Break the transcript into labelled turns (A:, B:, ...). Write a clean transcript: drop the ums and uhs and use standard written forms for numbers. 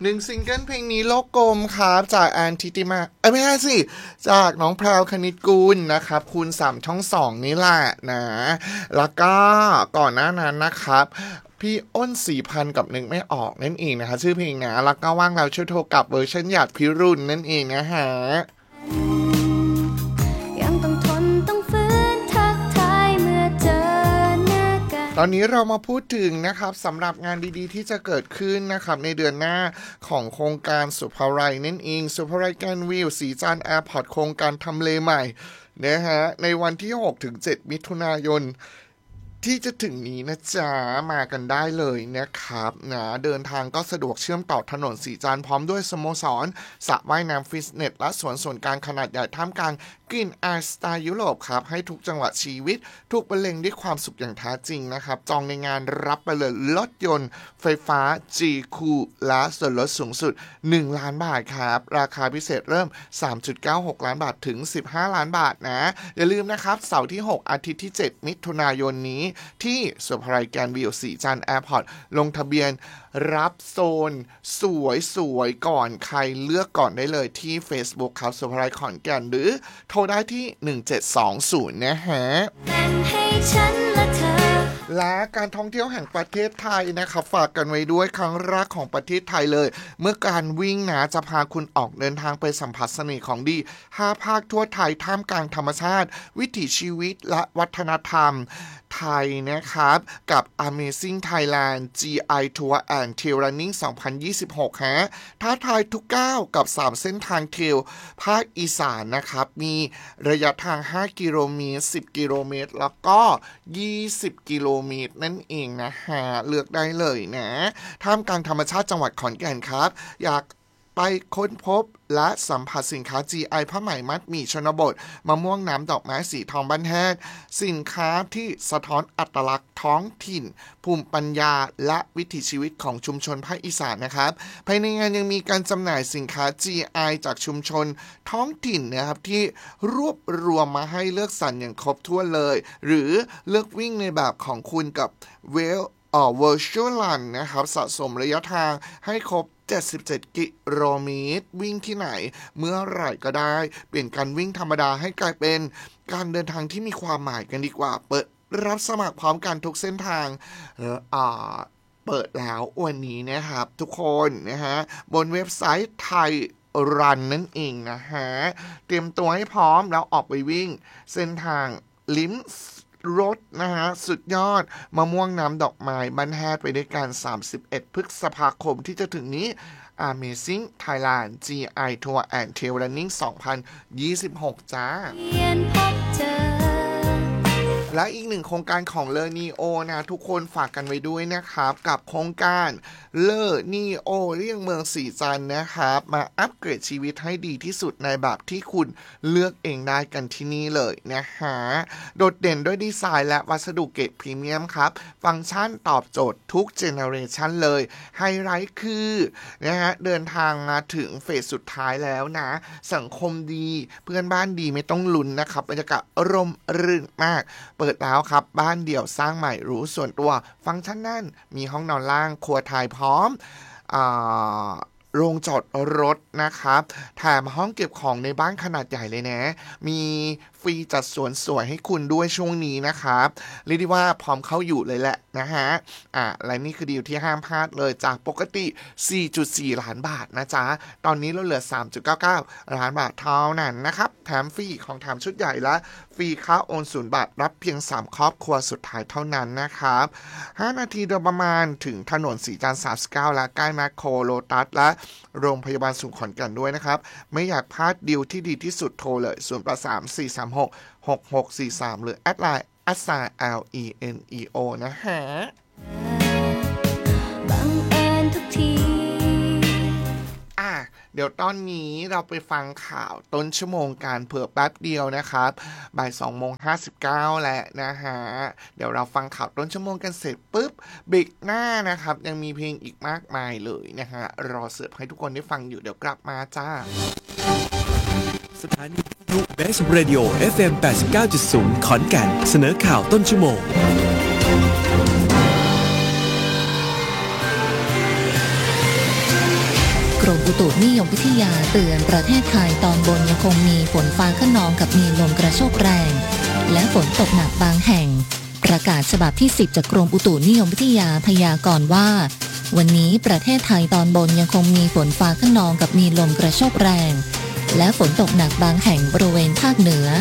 A: 1ซิงเกิลเพลงนี้โลกกลมครับจากแอนทิติมาไม่ใช่สิจากน้องแพรวคณิตกุลนะครับคูณ3ช่อง2นี่แหละนะแล้วก็ก่อนหน้านั้นนะครับพี่อ้น4,000กับนึกไม่ออกนั่นเองนะคะชื่อเพลงนะแล้วก็ว่างเราช่วยโทรกลับเวอร์ชันหยาดพิรุณนั่นเองนะฮะตอนนี้เรามาพูดถึงนะครับสำหรับงานดีๆที่จะเกิดขึ้นนะครับในเดือนหน้าของโครงการสุภาลัยนั่นเองสุภาลัยแกรนด์วิวสีจันทร์แอร์พอร์ตโครงการทำเลใหม่นะฮะในวันที่ 6-7 มิถุนายนที่จะถึงนี้นะจ๊ะมากันได้เลยนะครับนะเดินทางก็สะดวกเชื่อมต่อถนนสีจันทร์พร้อมด้วยสโมสรสระว่ายน้ำฟิตเนสและสวนส่วนกลางขนาดใหญ่ท่ามกลางกลิ่นอายสไตล์ยุโรปครับให้ทุกจังหวะชีวิตถูกบรรเลงด้วยความสุขอย่างแท้จริงนะครับจองในงานรับไปเลยรถยนต์ไฟฟ้า G-Cool และส่วนลดสูงสุด1ล้านบาทครับราคาพิเศษเริ่ม 3.96 ล้านบาทถึง15ล้านบาทนะอย่าลืมนะครับเสาร์ที่6อาทิตย์ที่7มิถุนายนนี้ที่สุภาลัยแกรนด์วิวสีจันทร์แอร์พอร์ตลงทะเบียนรับโซนสวยๆก่อนใครเลือกก่อนได้เลยที่ Facebook ครับสุภาลัยขอนแก่นหรือโทรได้ที่1720นะฮะและการท่องเที่ยวแห่งประเทศไทยนะครับฝากกันไว้ด้วยครั้งแรกของประเทศไทยเลยเมื่อการวิ่งนะจะพาคุณออกเดินทางไปสัมผัสเสน่ห์ของดี5ภาคทั่วไทยท่ามกลางธรรมชาติวิถีชีวิตและวัฒนธรรมไทยนะครับกับ Amazing Thailand GI Tour and Trail Running 2026 ฮะท้าทายทุกก้าวกับ3เส้นทางเทรลภาคอีสานนะครับมีระยะทาง5กิโลเมตร10กิโลเมตรแล้วก็20กิโลเมตรนั่นเองนะฮะเลือกได้เลยนะท่ามกลางธรรมชาติจังหวัดขอนแก่นครับอยากไปค้นพบและสัมผัสสินค้า GI ผ้าไหมมัดหมี่ชนบทมะม่วงน้ำดอกไม้สีทองบ้านแฮดสินค้าที่สะท้อนอัตลักษณ์ท้องถิ่นภูมิปัญญาและวิถีชีวิตของชุมชนภาคอีสานนะครับภายในงานยังมีการจำหน่ายสินค้า GI จากชุมชนท้องถิ่นนะครับที่รวบรวมมาให้เลือกสรรอย่างครบถ้วนเลยหรือเลือกวิ่งในแบบของคุณกับVirtual Run นะครับสะสมระยะทางให้ครบ77กิโลเมตรวิ่งที่ไหนเมื่อไหร่ก็ได้เปลี่ยนการวิ่งธรรมดาให้กลายเป็นการเดินทางที่มีความหมายกันดีกว่าเปิดรับสมัครพร้อมกันทุกเส้นทางเปิดแล้ววันนี้นะครับทุกคนนะฮะบนเว็บไซต์ไทยรันนั่นเองนะฮะเตรียมตัวให้พร้อมแล้วออกไปวิ่งเส้นทางลิ้มรถนะฮะสุดยอดมะม่วงน้ำดอกไม้บ้านแฮดไปด้วยกัน31พฤษภาคมที่จะถึงนี้ Amazing Thailand GI Tour and Trail Running 2026 จ้าและอีกหนึ่งโครงการของเลอนีโอนะทุกคนฝากกันไว้ด้วยนะครับกับโครงการเลอนีโอเลี่ยงเมืองสีจันทร์นะครับมาอัปเกรดชีวิตให้ดีที่สุดในแบบที่คุณเลือกเองได้กันที่นี่เลยนะฮะโดดเด่นด้วยดีไซน์และวัสดุเกรดพรีเมียมครับฟังก์ชันตอบโจทย์ทุกเจเนอเรชันเลยไฮไลท์คือนะฮะเดินทางมาถึงเฟสสุดท้ายแล้วนะสังคมดีเพื่อนบ้านดีไม่ต้องลุ้นนะครับบรรยากาศร่มรื่นมากเปิดแล้วครับบ้านเดี่ยวสร้างใหม่หรูส่วนตัวฟังก์ชันนั่นมีห้องนอนล่างครัวไทยพร้อมโรงจอดรถนะครับแถมห้องเก็บของในบ้านขนาดใหญ่เลยนะมีฟรีจัดสวนสวยให้คุณด้วยช่วงนี้นะครับเรียกได้ว่าพร้อมเข้าอยู่เลยแหละนะฮะและนี่คือดีลที่ห้ามพลาดเลยจากปกติ 4.4 ล้านบาทนะจ๊ะตอนนี้เราเหลือ 3.99 ล้านบาทเท่านั้นนะครับแถมฟรีของแถมชุดใหญ่และฟรีค่าโอน0 บาทรับเพียง3ครอบครัวสุดท้ายเท่านั้นนะครับ5นาทีโดยประมาณถึงถนนสีจันทร์39และใกล้แมคโครโลตัสและโรงพยาบาลสูงขอนแก่นด้วยนะครับไม่อยากพลาดดีลที่ดีที่สุดโทรเลย083-436-6643หรือแอดไลน์@LENEO นะฮะบังเอิญทุกทีเดี๋ยวตอนนี้เราไปฟังข่าวต้นชั่วโมงการเผื่อแป๊บเดียวนะครับบ่าย 2:59 แล้วนะฮะเดี๋ยวเราฟังข่าวต้นชั่วโมงกันเสร็จปุ๊บเบรกหน้านะครับยังมีเพลงอีกมากมายเลยนะฮะรอเสิร์ฟให้ทุกคนได้ฟังอยู่เดี๋ยวกลับมาจ้า
B: สถานีวิทยุ Best Radio FM 89.0 ขอนแก่นเสนอข่าวต้นชั่วโมง
C: มอุตุนิยมวิทยาเตือนประเทศไทยตอนบนยังคงมีฝนฟ้าคะนองกับมีลมกระโชกแรงและฝนตกหนักบางแห่งประกาศฉบับที่ 10 จากกรมอุตุนิยมวิทยาพยากรณ์ว่าวันนี้ประเทศไทยตอนบนยังคงมีฝนฟ้าคะนองกับมีลมกระโชกแรงและฝนตกหนักบางแห่งบริเวณภาคเหนือ